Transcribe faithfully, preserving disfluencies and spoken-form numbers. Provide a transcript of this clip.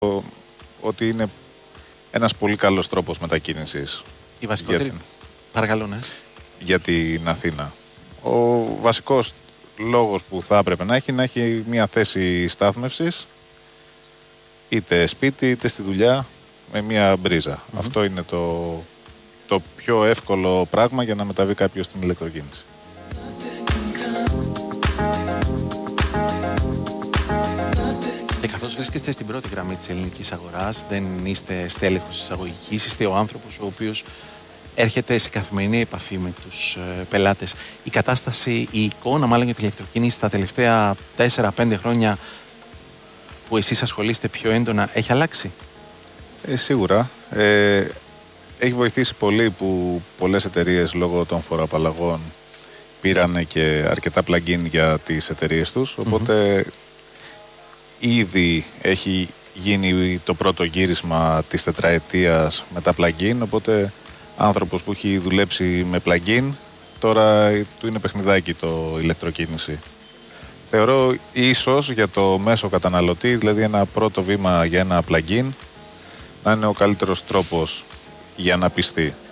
ότι είναι ένας πολύ καλός τρόπος μετακίνησης. Η βασικότερη, για την, παρακαλώ, ναι. για την Αθήνα. Ο βασικός λόγος που θα έπρεπε να έχει, να έχει μια θέση στάθμευσης, είτε σπίτι είτε στη δουλειά, με μια μπρίζα. Mm-hmm. Αυτό είναι το, το πιο εύκολο πράγμα για να μεταβεί κάποιος στην ηλεκτροκίνηση. Και καθώς βρίσκεστε στην πρώτη γραμμή της ελληνικής αγοράς, δεν είστε στέλεχος εισαγωγικής, είστε ο άνθρωπος ο οποίος έρχεται σε καθημερινή επαφή με τους ε, πελάτες. Η κατάσταση, η εικόνα μάλλον για την ηλεκτροκίνηση τα τελευταία τέσσερα πέντε χρόνια που εσείς ασχολείστε πιο έντονα, έχει αλλάξει? Ε, σίγουρα. Ε, έχει βοηθήσει πολύ που πολλές εταιρείες λόγω των φοροαπαλλαγών πήραν και αρκετά plug-in για τις εταιρείες τους, οπότε mm-hmm. ήδη έχει γίνει το πρώτο γύρισμα της τετραετίας με τα plug-in, οπότε άνθρωπος που έχει δουλέψει με plug-in, τώρα του είναι παιχνιδάκι το ηλεκτροκίνηση. Θεωρώ ίσως για το μέσο καταναλωτή, δηλαδή ένα πρώτο βήμα για ένα plug-in, να είναι ο καλύτερος τρόπος για να πιστεί.